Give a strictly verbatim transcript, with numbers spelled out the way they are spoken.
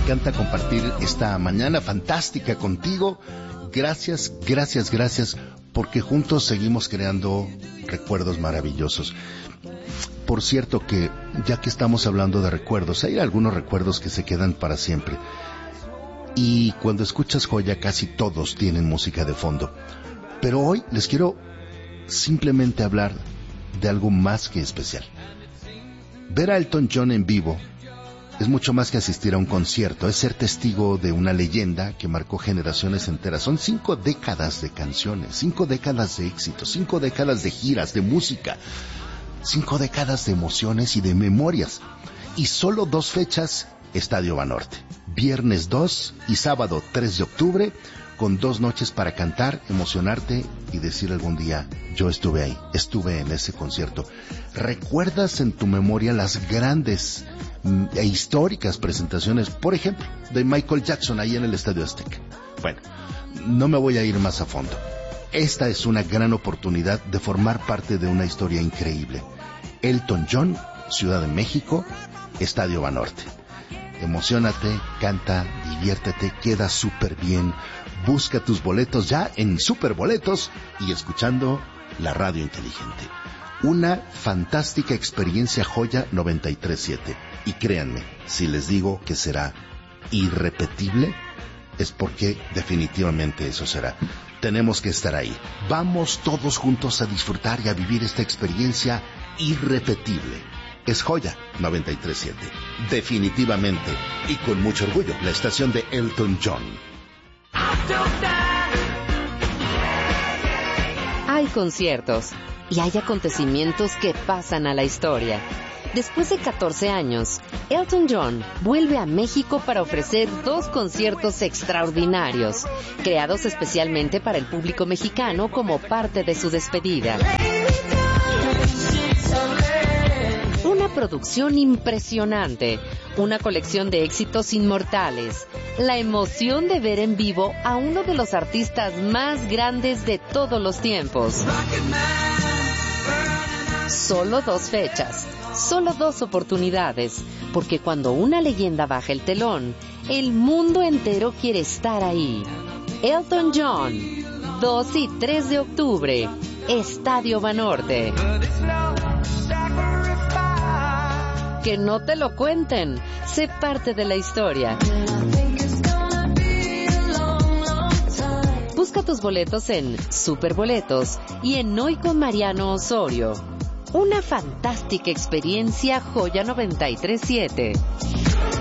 encanta compartir esta mañana fantástica contigo. Gracias, gracias, gracias, porque juntos seguimos creando recuerdos maravillosos. Por cierto que, ya que estamos hablando de recuerdos, hay algunos recuerdos que se quedan para siempre. Y cuando escuchas Joya, casi todos tienen música de fondo. Pero hoy les quiero simplemente hablar de algo más que especial. Ver a Elton John en vivo es mucho más que asistir a un concierto, es ser testigo de una leyenda que marcó generaciones enteras. Son cinco décadas de canciones, cinco décadas de éxitos, cinco décadas de giras, de música, cinco décadas de emociones y de memorias. Y solo dos fechas, Estadio Banorte. Viernes dos y sábado tres de octubre, con dos noches para cantar, emocionarte y decir algún día, yo estuve ahí, estuve en ese concierto. ¿Recuerdas en tu memoria las grandes e históricas presentaciones, por ejemplo, de Michael Jackson ahí en el Estadio Azteca? Bueno, no me voy a ir más a fondo. Esta es una gran oportunidad de formar parte de una historia increíble. Elton John, Ciudad de México, Estadio Banorte. Emociónate, canta, diviértete, queda súper bien. Busca tus boletos ya en Superboletos y escuchando la radio inteligente. Una fantástica experiencia Joya noventa y tres punto siete. Y créanme, si les digo que será irrepetible, es porque definitivamente eso será. Tenemos que estar ahí. Vamos todos juntos a disfrutar y a vivir esta experiencia irrepetible. Es Joya noventa y tres punto siete. Definitivamente y con mucho orgullo, la estación de Elton John. Hay conciertos y hay acontecimientos que pasan a la historia. Después de catorce años, Elton John vuelve a México para ofrecer dos conciertos extraordinarios, creados especialmente para el público mexicano como parte de su despedida. Una producción impresionante, una colección de éxitos inmortales, la emoción de ver en vivo a uno de los artistas más grandes de todos los tiempos. Solo dos fechas, solo dos oportunidades, porque cuando una leyenda baja el telón, el mundo entero quiere estar ahí. Elton John, dos y tres de octubre, Estadio Banorte. Que no te lo cuenten, sé parte de la historia. Busca tus boletos en Superboletos y en Hoy con Mariano Osorio. Una fantástica experiencia Joya noventa y tres punto siete.